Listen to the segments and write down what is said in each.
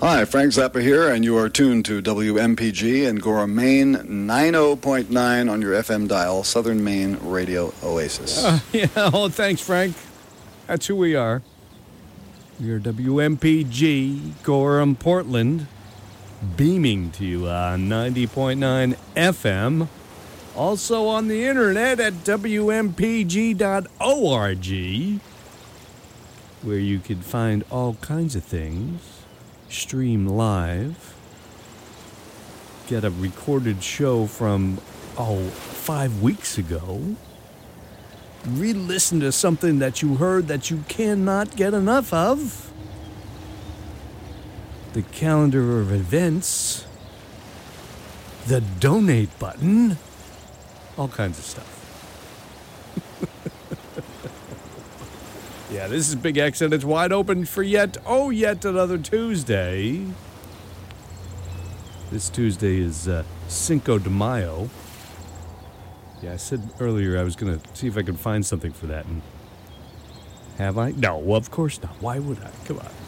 Hi, Frank Zappa here, and you are tuned to WMPG in Gorham, Maine, 90.9 on your FM dial, Southern Maine Radio Oasis. Thanks, Frank. That's who we are. We are WMPG, Gorham, Portland, beaming to you on 90.9 FM. Also on the internet at WMPG.org, where you can find all kinds of things. Stream live, get a recorded show from 5 weeks ago, re-listen to something that you heard that you cannot get enough of, the calendar of events, the donate button, all kinds of stuff. Yeah, this is Big X, and it's wide open for yet another Tuesday. This Tuesday is Cinco de Mayo. Yeah, I said earlier I was going to see if I could find something for that, and have I? No, well, of course not. Why would I? Come on.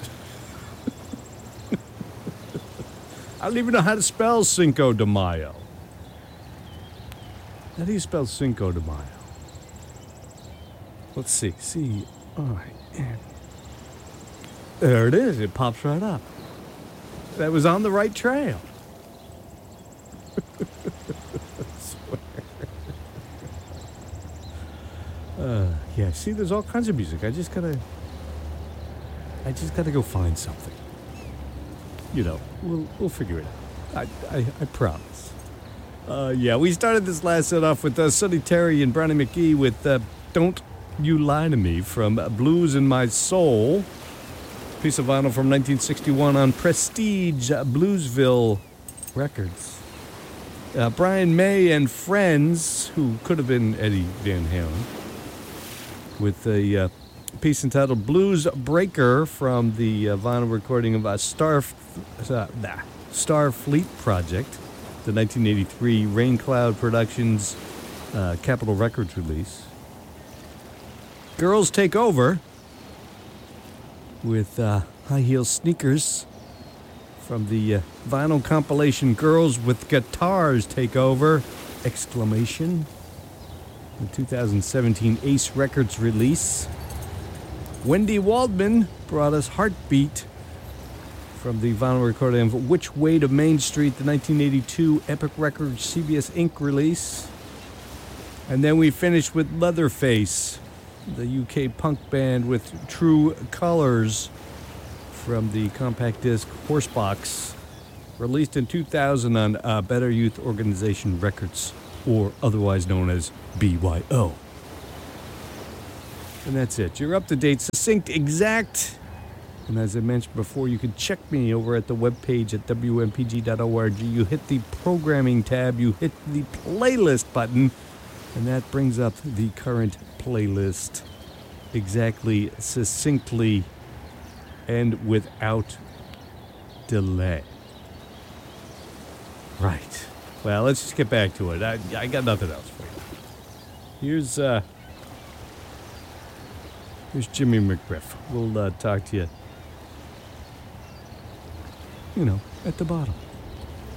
I don't even know how to spell Cinco de Mayo. How do you spell Cinco de Mayo? Let's see. C-I-N. There it is. It pops right up. That was on the right trail. Yeah, see, there's all kinds of music. I just gotta go find something. You know, we'll figure it out. I promise. Yeah, we started this last set off with Sonny Terry and Brownie McGee with Don't You Lie to Me from Blues in My Soul. Piece of vinyl from 1961 on Prestige Bluesville Records. Brian May and Friends, who could have been Eddie Van Halen, with a piece entitled Blues Breaker from the vinyl recording of Starfleet Project, the 1983 Rain Cloud Productions Capitol Records release. Girls Take Over with High Heel Sneakers from the vinyl compilation Girls with Guitars Take Over! Exclamation. The 2017 Ace Records release. Wendy Waldman brought us Heartbeat from the vinyl recording of Which Way to Main Street, the 1982 Epic Records CBS Inc. release. And then we finished with Leatherface, the UK punk band, with True Colors from the compact disc Horsebox, released in 2000 on Better Youth Organization Records, or otherwise known as BYO. And that's it. You're up to date, succinct, exact. And as I mentioned before, you can check me over at the webpage at WMPG.org. You hit the programming tab, you hit the playlist button, and that brings up the current playlist exactly, succinctly, and without delay. Right. Well, let's just get back to it. I got nothing else for you. Here's Jimmy McGriff. We'll talk to you, at the bottom.